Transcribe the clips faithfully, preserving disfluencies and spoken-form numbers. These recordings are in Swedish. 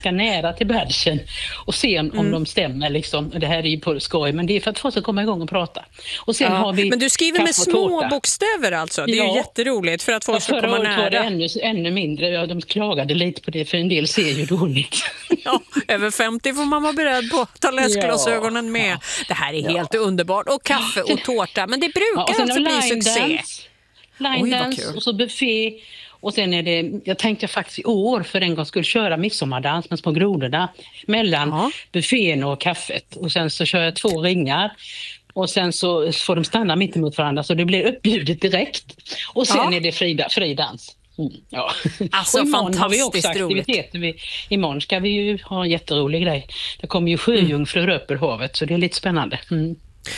nära till badgen och se om, mm. om de stämmer liksom. Det här är ju på skoj, men det är för att folk ska komma igång och prata. Och sen ja, har vi men du skriver med små bokstäver alltså. Det är ja. ju jätteroligt för att folk ska komma nära. Förra året var det ännu, ännu mindre. Ja, de klagade lite på det för en del ser ju dåligt. Ja, över femtio får man vara beredd på att ta läsglasögonen ja. med. Det här är ja. helt underbart. Och kaffe och tårta. Men det brukar ja, alltså bli succé. Dance, line Oj, dance och så buffé. Och sen är det, jag tänkte faktiskt i år för en gång skulle köra midsommardans med små grodorna mellan ja. buffén och kaffet. Och sen så kör jag två ringar och sen så får de stanna mitt emot varandra så det blir uppbjudet direkt. Och sen ja. är det fri, fri dans. Mm, ja. Alltså och imorgon fantastiskt har vi också aktiviteter. Vi, imorgon ska vi ju ha en jätterolig grej. Det kommer ju sjöjungfrur mm. upp ur havet så det är lite spännande. Mm.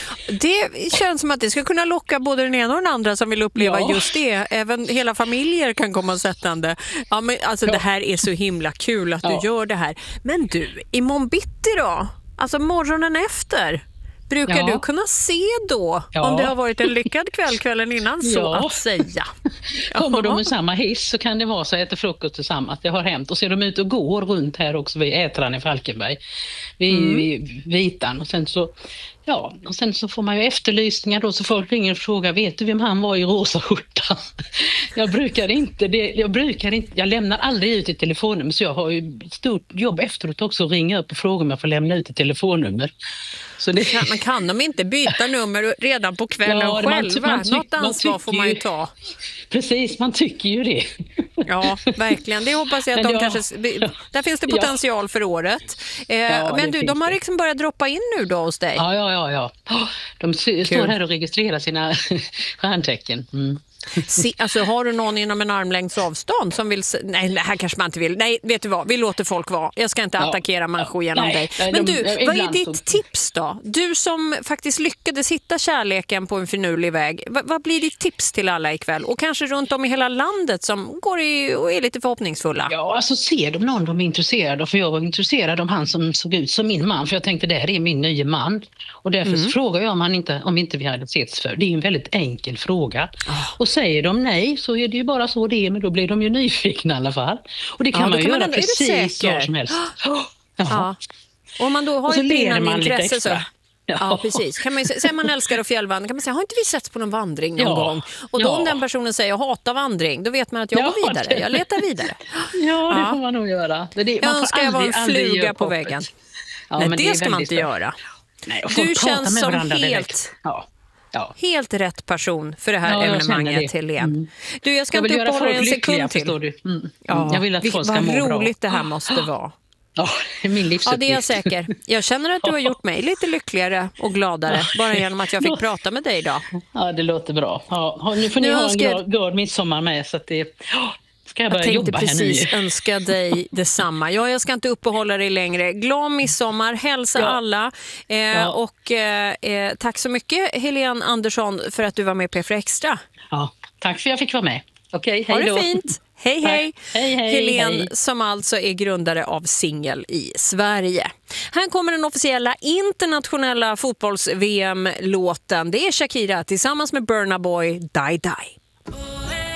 Det känns som att det ska kunna locka både den ena och den andra som vill uppleva ja. just det. Även hela familjer kan komma sättande. Ja, men alltså ja. det här är så himla kul att ja. du gör det här. Men du, imorgon bitti då? Alltså morgonen efter. Brukar ja. du kunna se då ja. om det har varit en lyckad kväll kvällen innan så ja. att säga? Kommer de med samma hiss så kan det vara så att äter frukost tillsammans. Det har hänt. Och så är de ute och går runt här också vid Ätran i Falkenberg. Vid, mm. vid Vitan. Och sen så ja, och sen så får man ju efterlysningar då så folk ringer och frågar, vet du vem han var i rosa skjortan? Jag brukar inte, det, jag brukar inte, jag lämnar aldrig ut ett telefonnummer så jag har ju stort jobb efteråt också att ringa upp och fråga om jag får lämna ut ett telefonnummer. Så det... kan, man kan de inte byta nummer redan på kvällen ja, själva? Man, man Något ansvar får man ju ta. Precis, man tycker ju det. Ja, verkligen. Det hoppas jag att men de jag... kanske... Där finns det potential ja. för året. Eh, ja, men du, de har liksom börjat droppa in nu då hos dig? Ja, ja, ja. ja. De Kul. står här och registrerar sina stjärntecken. Mm. Se, alltså har du någon inom en armlängds avstånd som vill, nej det här kanske man inte vill, nej vet du vad, vi låter folk vara, jag ska inte ja. attackera människor genom nej, dig nej, men de, du, de, vad är ditt så... tips då? Du som faktiskt lyckades hitta kärleken på en finurlig väg, v- vad blir ditt tips till alla ikväll och kanske runt om i hela landet som går i, och är lite förhoppningsfulla? Ja, alltså ser de någon de är intresserade av, för jag var intresserad av han som såg ut som min man, för jag tänkte det här är min nya man och därför mm. frågar jag om han inte, om inte vi hade setts för, det är en väldigt enkel fråga oh. och säger de nej så är det ju bara så det är, men då blir de ju nyfikna i alla fall. Och det kan ja, man ju göra precis vad som helst. Oh, ja. Och om man då har och så ett brinnande intresse så... Ja. ja, precis. Kan man ju säga man älskar att fjällvandra kan man säga, har inte vi sett på någon vandring någon ja. gång? Och då ja. om den personen säger jag hatar vandring, då vet man att jag ja, går vidare. Det... Jag letar vidare. Ja, det ja. får man nog göra. Det, det, man jag önskar jag var en fluga på väggen. Ja, nej, men det, det ska man inte göra. Nej, du känns som helt... Ja. Ja. Helt rätt person för det här ja, evenemanget, Helene. Mm. Du, jag ska jag inte uppehålla en sekund till. Du. Mm. Ja. Jag vill att folk ska må bra. Vad roligt det här måste vara. Ja, det är min livsuppgift. Ja, det är jag säker. Jag känner att du har gjort mig lite lyckligare och gladare bara genom att jag fick prata med dig idag. Ja, det låter bra. Ja, nu får ni nu ha en glad, glad midsommar med så att det... Ska jag börja jag jobba tänkte precis här nu? önska dig detsamma. Ja, jag ska inte uppehålla dig längre. Glad midsommar, hälsa ja. alla. Eh, ja. Och eh, tack så mycket Helene Andersson för att du var med på P F Extra. Ja, tack för att jag fick vara med. Okej, hej då. Ha det fint. Hej, hej. hej, hej Helene hej. som alltså är grundare av Singel i Sverige. Här kommer den officiella internationella fotbolls-V M-låten. Det är Shakira tillsammans med Burna Boy, Die Die.